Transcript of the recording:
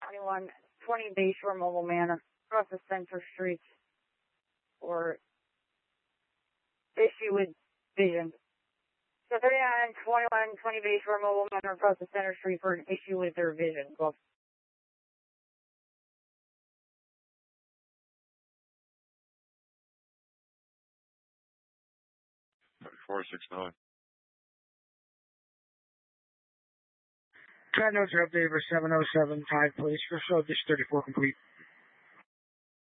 21, 20 Bayshore Mobile Man across the Center Street for issue with vision. So 39, 21, 20 Bayshore Mobile Man across the Center Street for an issue with their vision. Well, 469. Trap notes are updated for 707 5, please. For show, dish 34 complete.